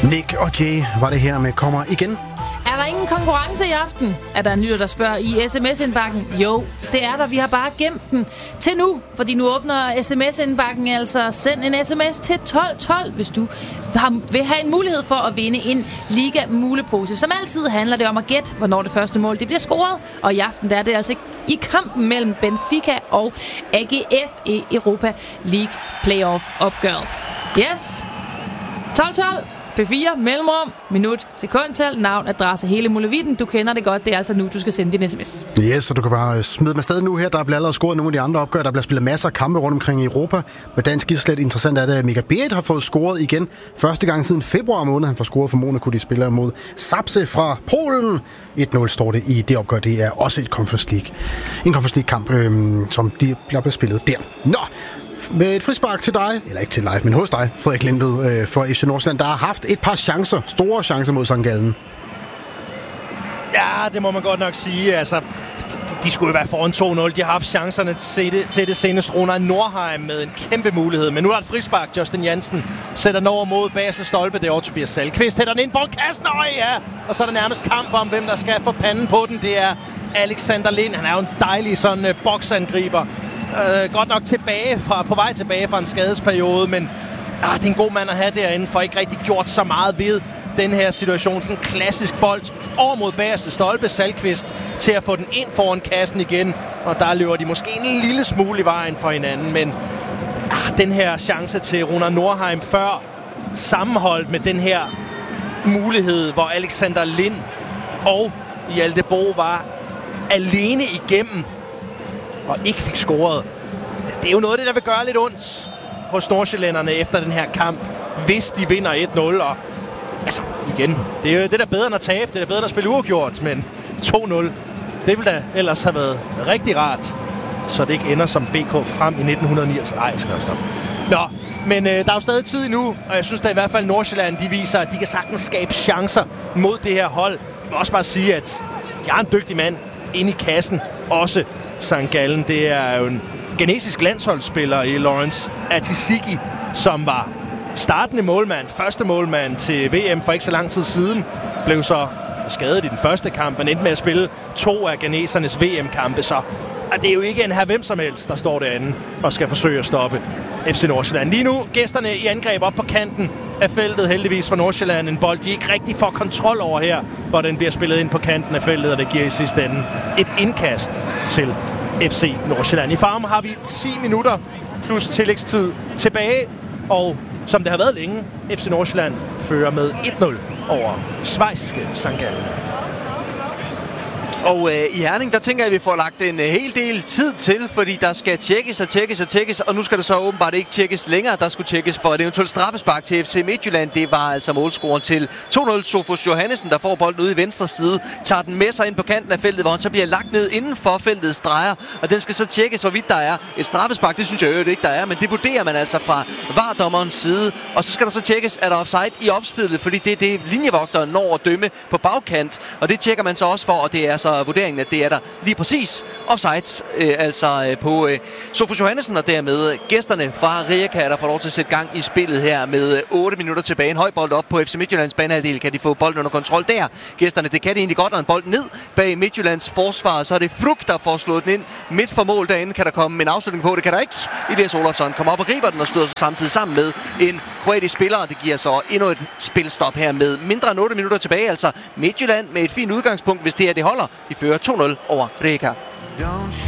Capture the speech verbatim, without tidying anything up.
Nick og Jay var det her med Kommer igen. Er der ingen konkurrence i aften? Er der en lytter, der spørger i sms-indbakken? Jo, det er der. Vi har bare gemt den til nu, fordi nu åbner sms-indbakken altså. Send en sms til tolv tolv, hvis du har, vil have en mulighed for at vinde en Liga-mulepose. Som altid handler det om at gætte, hvornår det første mål det bliver scoret. Og i aften der er det altså i kampen mellem Benfica og A G F i Europa League Playoff-opgøret. Yes, tolv tolv. P fire, mellemrum, minut, sekundtal, navn, adresse, hele muligheden. Du kender det godt, det er altså nu, du skal sende din sms. Yes, så du kan bare smide med stadig nu her. Der bliver allerede scoret nogle af de andre opgør. Der bliver spillet masser af kampe rundt omkring i Europa. Med dansk islet interessant er det, at Mika Berit har fået scoret igen. Første gang siden februar måned. Han får scoret for Monaco, de spiller mod Sapse fra Polen. et nul står det i det opgør. Det er også et Conference League. En Conference League-kamp, øhm, som de bliver spillet der. Nå! Med et frispark til dig, eller ikke til dig, men hos dig, Frederik Lindved øh, for F C Nordsjælland, der har haft et par chancer, store chancer mod Sankt Gallen. Ja, det må man godt nok sige. Altså, de, de skulle jo være foran to nul. De har haft chancerne til det, til det seneste. Rona Nordheim med en kæmpe mulighed. Men nu er der et frispark. Justin Jansen sætter den over mod bagerste stolpe. Det er over Tobias Salkvist. Hætter den ind foran kassen. Øj, ja. Og så er der nærmest kamp om, hvem der skal få panden på den. Det er Alexander Lind. Han er jo en dejlig sådan uh, boksangriber. Uh, godt nok tilbage fra, på vej tilbage fra en skadesperiode, men ah, det er en god mand at have derinde, for ikke rigtig gjort så meget ved den her situation. Sådan en klassisk bold over mod bagerste stolpe, Salkvist til at få den ind foran kassen igen, og der løber de måske en lille smule i vejen for hinanden, men ah, den her chance til Rona Nordheim før, sammenholdt med den her mulighed, hvor Alexander Lind og Hjalte Bo var alene igennem og ikke fik scoret. Det er jo noget af det, der vil gøre lidt ondt hos nordsjællænderne efter den her kamp, hvis de vinder et nul. Og altså, igen, det er jo det der bedre end at tabe, det er bedre end at spille uafgjort, men to nul, det ville da ellers have været rigtig rart, så det ikke ender som B K frem i nitten niogtredive. Nej, jeg skal også stoppe. Nå, men øh, der er jo stadig tid endnu, og jeg synes da i hvert fald Nordsjælland, de viser, at de kan sagtens skabe chancer mod det her hold. Jeg vil også bare sige, at de har en dygtig mand inde i kassen, også Sankt Gallen. Det er jo en genesisk landsholdsspiller i Lawrence Atisiki, som var startende målmand, første målmand til V M for ikke så lang tid siden. Blev så skadet i den første kamp, men endte med at spille to af genesernes V M-kampe, så og det er jo ikke en her hvem som helst, der står derinde og skal forsøge at stoppe F C Nordsjælland. Lige nu, gæsterne i angreb op på kanten af feltet, heldigvis for Nordsjælland. En bold, de ikke rigtig får kontrol over her, hvor den bliver spillet ind på kanten af feltet, og det giver i sidste ende et indkast til F C Nordsjælland. I farmen har vi ti minutter plus tillægstid tilbage, og som det har været længe, F C Nordsjælland fører med et nul over schweiziske Sankt Gallen. Og øh, i Herning, der tænker jeg, at vi får lagt en øh, hel del tid til, fordi der skal tjekkes og tjekkes og tjekkes, og nu skal det så åbenbart ikke tjekkes længere. Der skulle tjekkes for et eventuelt straffespark til F C Midtjylland. Det var altså målscoren til to nul. Sofus Johannesen, der får bolden ude i venstre side, tager den med sig ind på kanten af feltet, hvor han så bliver lagt ned inden for feltets drejer, og den skal så tjekkes, hvorvidt der er et straffespark. Det synes jeg jo ikke, der er, men det vurderer man altså fra V A R-dommerens side. Og så skal der så tjekkes, er der offside i opspillet, fordi det er det, linjevogteren når at dømme på bagkant, og det tjekker man så også for, og det er så vurderingen, at det er der lige præcis offside, øh, altså øh, på øh, Sofus Johannesen, og dermed gæsterne fra Rijeka, der får lov til at sætte gang i spillet her med otte minutter tilbage. En høj bold op på F C Midtjyllands banehalvdel. Kan de få bolden under kontrol der? Gæsterne, det kan de egentlig godt, og en bold ned bag Midtjyllands forsvar, så er det Fruk, der får slået den ind midt for mål derinde. Kan der komme en afslutning på? Det kan der ikke. Elias Olofsson kommer op og griber den og støder sig samtidig sammen med en kroatisk spiller, og det giver så endnu et spilstop her med mindre end otte minutter tilbage. Altså Midtjylland med et fint udgangspunkt, hvis det her det holder. De fører to nul over Rijeka.